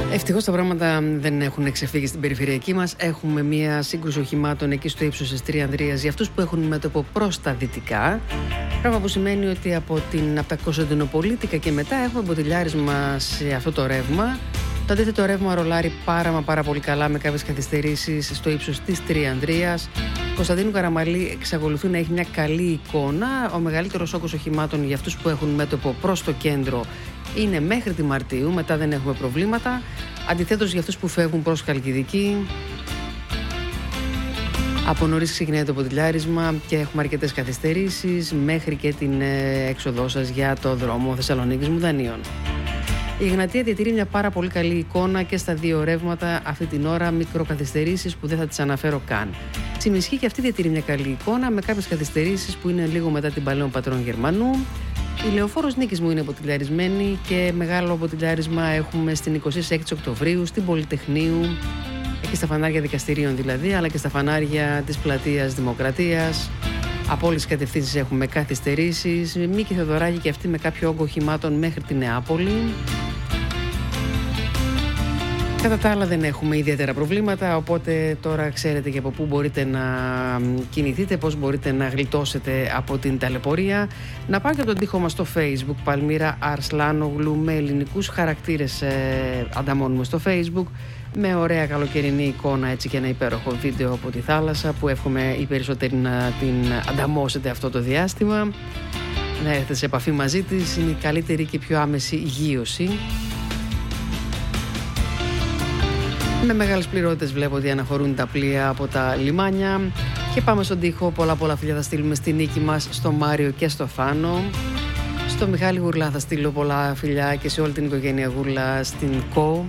Ευτυχώς τα πράγματα δεν έχουν ξεφύγει στην περιφερειακή μας. Έχουμε μια σύγκρουση οχημάτων εκεί στο ύψος της Τριανδρίας για αυτούς που έχουν μέτωπο προς τα δυτικά. Πράγμα που σημαίνει ότι από τα Κωνσταντινοπολίτικα και μετά έχουμε μποτιλιάρισμα σε αυτό το ρεύμα. Το αντίθετο ρεύμα ρολάρει πάρα πολύ καλά με κάποιες καθυστερήσεις στο ύψος της Τριανδρίας. Κωνσταντίνου Καραμαλή εξακολουθεί να έχει μια καλή εικόνα. Ο μεγαλύτερος όγκος οχημάτων για αυτούς που έχουν μέτωπο προς το κέντρο είναι μέχρι τη Μαρτίου, μετά δεν έχουμε προβλήματα. Αντιθέτως για αυτούς που φεύγουν προς Χαλκιδική, από νωρίς ξεκινάει το ποτηλιάρισμα και έχουμε αρκετές καθυστερήσεις μέχρι και την έξοδό σας για το δρόμο Θεσσαλονίκης Μουδανίων. Η Εγνατία διατηρεί μια πάρα πολύ καλή εικόνα και στα δύο ρεύματα αυτή την ώρα, μικροκαθυστερήσεις που δεν θα τις αναφέρω καν. Τσιμισχή και αυτή διατηρεί μια καλή εικόνα με κάποιες καθυστερήσεις που είναι λίγο μετά την Παλαιών Πατρών Γερμανού. Η Λεωφόρος Νίκης μου είναι ποτηλιαρισμένη και μεγάλο ποτηλιάρισμα έχουμε στην 26 Οκτωβρίου, στην Πολυτεχνείου, εκεί στα φανάρια δικαστηρίων δηλαδή, αλλά και στα φανάρια της Πλατείας Δημοκρατίας. Από όλες τις κατευθύνσεις έχουμε καθυστερήσεις. Μίκη Θεοδωράκη και αυτή με κάποιο όγκο οχημάτων μέχρι τη Νεάπολη. Κατά τα άλλα δεν έχουμε ιδιαίτερα προβλήματα, οπότε τώρα ξέρετε και από πού μπορείτε να κινηθείτε, πώς μπορείτε να γλιτώσετε από την ταλαιπωρία. Να πάω και τον τοίχο μας στο Facebook, Παλμύρα Αρσλάνογλου, με ελληνικούς χαρακτήρες ανταμώνουμε στο Facebook, με ωραία καλοκαιρινή εικόνα έτσι και ένα υπέροχο βίντεο από τη θάλασσα που εύχομαι οι περισσότεροι να την ανταμώσετε αυτό το διάστημα, να έρθετε σε επαφή μαζί της, είναι η καλύτερη και πιο άμεση γείωση. Με μεγάλες πληρότητες βλέπω ότι αναχωρούν τα πλοία από τα λιμάνια και πάμε στον τοίχο. Πολλά φιλιά θα στείλουμε στη Νίκη μας, στο Μάριο και στο Φάνο. Στο Μιχάλη Γουρλά θα στείλω πολλά φιλιά και σε όλη την οικογένεια Γουρλά στην ΚΟ.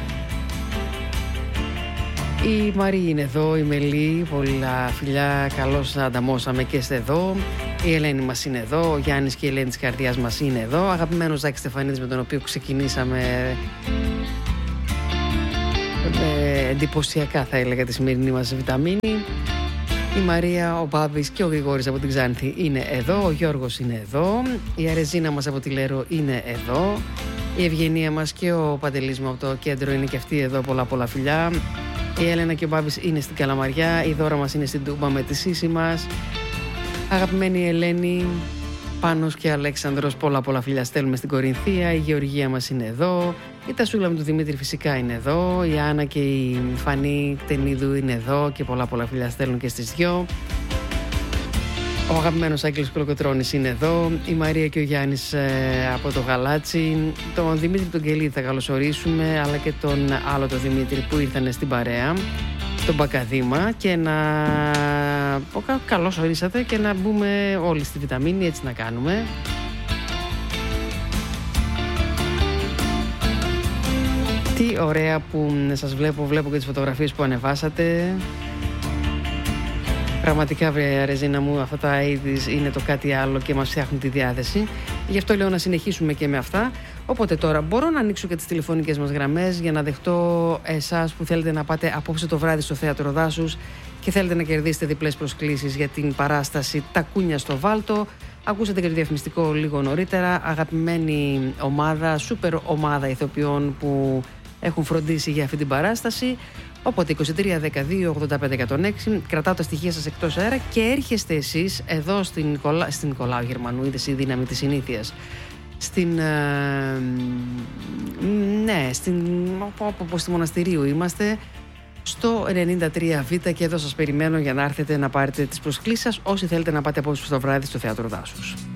Η Μαρή είναι εδώ, η Μελή, πολλά φιλιά, καλώς ανταμώσαμε και είστε εδώ. Η Ελένη μας είναι εδώ, ο Γιάννης και η Ελένη της καρδιάς μας είναι εδώ. Αγαπημένος Ζάκης Στεφανίδης με τον οποίο ξεκινήσαμε εντυπωσιακά θα έλεγα τη σημερινή μας βιταμίνη. Η Μαρία, ο Μπάμπης και ο Γρηγόρης από την Ξάνθη είναι εδώ, ο Γιώργος είναι εδώ, η Αρεζίνα μας από τη Λέρο είναι εδώ, η Ευγενία μας και ο Παντελής μου από το κέντρο είναι και αυτοί εδώ, πολλά φιλιά. Η Έλενα και ο Μπάμπης είναι στην Καλαμαριά, η Δώρα μας είναι στην Τούμπα με τη Σύση μας. Αγαπημένη Ελένη, Πάνος και Αλέξανδρος, πολλά φιλιά στέλνουμε στην Κορινθία. Η Γεωργία μας είναι εδώ. Η Τασούλα με του Δημήτρη φυσικά είναι εδώ. Η Άννα και η Φανή Τενίδου είναι εδώ και πολλά φιλιά στέλνουν και στις δυο. Ο αγαπημένος Άγγελος Κολοκοτρώνης είναι εδώ. Η Μαρία και ο Γιάννης από το Γαλάτσι. Τον Δημήτρη τον Κελίδη θα καλωσορίσουμε, αλλά και τον άλλο τον Δημήτρη που ήρθαν στην παρέα, τον Μπακαδήμα, και να καλώς ορίσατε και να μπούμε όλοι στη βιταμίνη, έτσι να κάνουμε. Τι ωραία που σας βλέπω και τις φωτογραφίες που ανεβάσατε. Πραγματικά, Ρεζίνα μου, αυτά τα AIDS είναι το κάτι άλλο και μας φτιάχνουν τη διάθεση. Γι' αυτό λέω να συνεχίσουμε και με αυτά. Οπότε τώρα μπορώ να ανοίξω και τις τηλεφωνικές μας γραμμές για να δεχτώ εσάς που θέλετε να πάτε απόψε το βράδυ στο Θέατρο Δάσους και θέλετε να κερδίσετε διπλές προσκλήσεις για την παράσταση «Τα Κούνια στο Βάλτο». Ακούσατε και το διαφημιστικό λίγο νωρίτερα. Αγαπημένη ομάδα, σούπερ ομάδα ηθοποιών που έχουν φροντίσει για αυτή την παράσταση. Οπότε 23-12-85-106, κρατάω τα στοιχεία σας εκτός αέρα και έρχεστε εσείς εδώ στην Νικολάου Γερμανού, είδες η δύναμη της συνήθειας. Στη Μοναστηρίου είμαστε, στο 93Β και εδώ σας περιμένω για να έρθετε να πάρετε τις προσκλήσεις σας όσοι θέλετε να πάτε απόψε στο βράδυ στο Θέατρο Δάσους.